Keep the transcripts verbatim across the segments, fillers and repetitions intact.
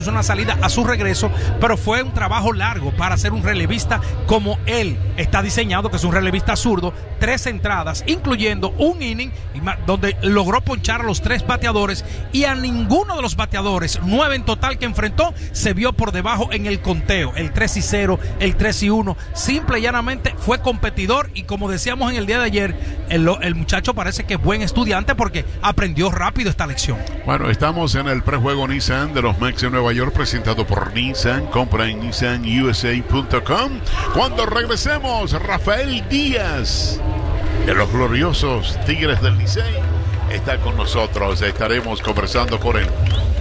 una salida a su regreso, pero fue un trabajo largo para ser un relevista como él está diseñado, que es un relevista zurdo. Tres entradas, incluyendo un inning donde logró ponchar a los tres bateadores, y a ninguno de los bateadores, nueve en total que enfrentó, se vio por debajo en el conteo, el tres y cero, el tres y uno. Simple y llanamente fue competidor, y como decíamos en el día de ayer, el, el muchacho parece que es buen estudiante porque aprendió rápido esta lección. Bueno, estamos en el prejuego Nissan de los Mex de Nueva York, presentado por Nissan. Compra en nissan u s a punto com. Cuando regresemos, Rafael Díaz, de los gloriosos Tigres del Licey, está con nosotros. Estaremos conversando con él.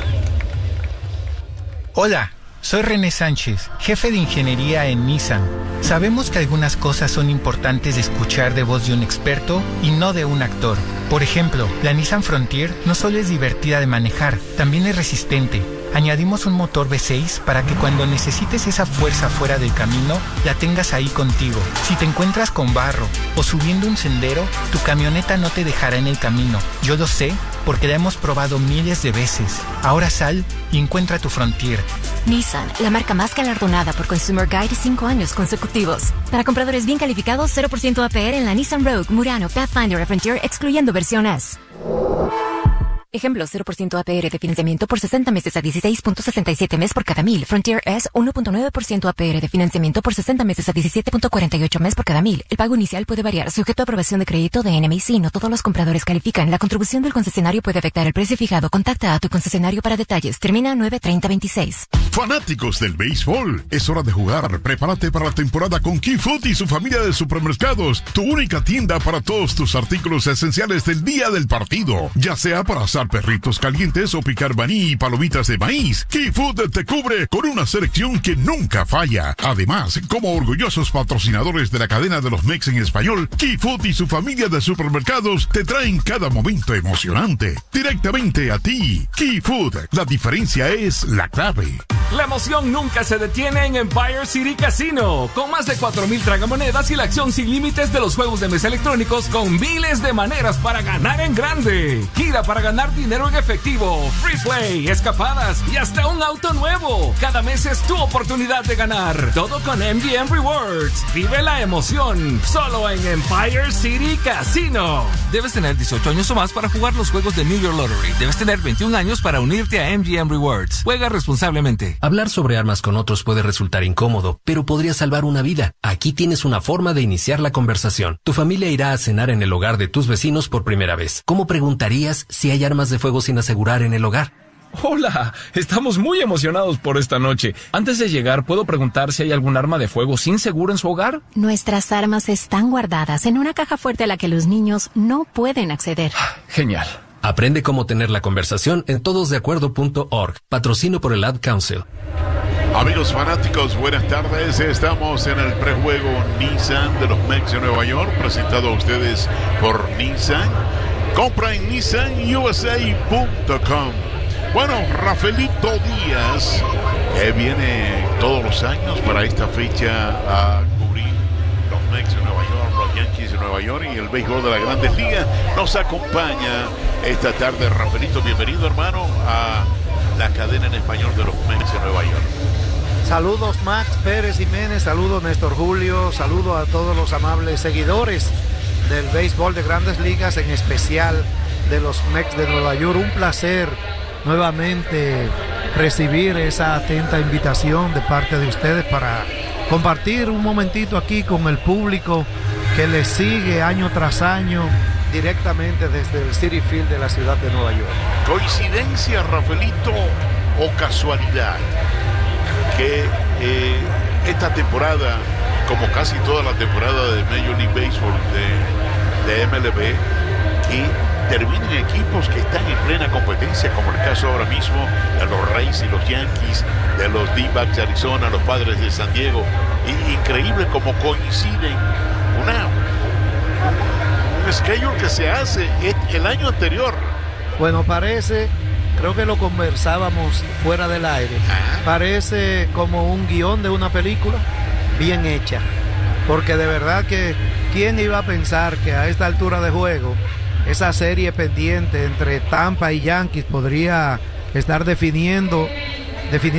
Hola, soy René Sánchez, jefe de ingeniería en Nissan. Sabemos que algunas cosas son importantes de escuchar de voz de un experto y no de un actor. Por ejemplo, la Nissan Frontier no solo es divertida de manejar, también es resistente. Añadimos un motor V seis para que cuando necesites esa fuerza fuera del camino, la tengas ahí contigo. Si te encuentras con barro o subiendo un sendero, tu camioneta no te dejará en el camino. Yo lo sé porque la hemos probado miles de veces. Ahora sal y encuentra tu Frontier. Nissan, la marca más galardonada por Consumer Guide cinco años consecutivos. Para compradores bien calificados, cero por ciento A P R en la Nissan Rogue, Murano, Pathfinder y Frontier, excluyendo versión S. Ejemplo, cero por ciento A P R de financiamiento por sesenta meses a dieciséis punto sesenta y siete mes por cada mil. Frontier S, uno punto nueve por ciento A P R de financiamiento por sesenta meses a diecisiete punto cuarenta y ocho mes por cada mil. El pago inicial puede variar, sujeto a aprobación de crédito de N M I C. No todos los compradores califican. La contribución del concesionario puede afectar el precio fijado. Contacta a tu concesionario para detalles. Termina nueve treinta veintiséis. Fanáticos del béisbol, es hora de jugar. Prepárate para la temporada con Key-Food y su familia de supermercados. Tu única tienda para todos tus artículos esenciales del día del partido. Ya sea para asar perritos calientes o picar maní y palomitas de maíz, Key-Food te cubre con una selección que nunca falla. Además, como orgullosos patrocinadores de la cadena de los Mex en español, Key-Food y su familia de supermercados te traen cada momento emocionante directamente a ti. Key-Food, la diferencia es la clave. La emoción nunca se detiene en Empire City Casino, con más de cuatro mil tragamonedas y la acción sin límites de los juegos de mesa electrónicos, con miles de maneras para ganar en grande. Gira para ganar dinero en efectivo, free play, escapadas y hasta un auto nuevo. Cada mes es tu oportunidad de ganar. Todo con M G M Rewards. Vive la emoción, solo en Empire City Casino. Debes tener dieciocho años o más para jugar los juegos de New York Lottery. Debes tener veintiún años para unirte a M G M Rewards. Juega responsablemente. Hablar sobre armas con otros puede resultar incómodo, pero podría salvar una vida. Aquí tienes una forma de iniciar la conversación. Tu familia irá a cenar en el hogar de tus vecinos por primera vez. ¿Cómo preguntarías si hay armas de fuego sin asegurar en el hogar? Hola, estamos muy emocionados por esta noche. Antes de llegar, ¿puedo preguntar si hay algún arma de fuego sin seguro en su hogar? Nuestras armas están guardadas en una caja fuerte a la que los niños no pueden acceder. Genial. Aprende cómo tener la conversación en todos de acuerdo punto org. Patrocino por el Ad Council. Amigos fanáticos, buenas tardes. Estamos en el prejuego Nissan de los Mex de Nueva York, presentado a ustedes por Nissan. Compra en nissan u s a punto com. Bueno, Rafaelito Díaz eh, viene todos los años para esta fecha a cubrir los Mex de Nueva York, los Yankees de Nueva York y el béisbol de la Grandes Ligas. Nos acompaña esta tarde. Rafaelito, bienvenido, hermano, a la cadena en español de los Mex de Nueva York. Saludos Max Pérez Jiménez, saludos Néstor Julio, saludos a todos los amables seguidores del béisbol de Grandes Ligas, en especial de los Mex de Nueva York. Un placer nuevamente recibir esa atenta invitación de parte de ustedes para compartir un momentito aquí con el público que les sigue año tras año directamente desde el Citi Field de la ciudad de Nueva York. ¿Coincidencia, Rafaelito, o casualidad que eh, esta temporada, como casi toda la temporada de Major League Baseball de, de M L B, y terminen equipos que están en plena competencia, como el caso ahora mismo de los Rays y los Yankees, de los D-backs de Arizona, los Padres de San Diego? Y, increíble como coinciden una un schedule que se hace el año anterior. Bueno, parece, creo que lo conversábamos fuera del aire, parece como un guión de una película bien hecha, porque de verdad que quién iba a pensar que a esta altura de juego esa serie pendiente entre Tampa y Yankees podría estar definiendo definitivamente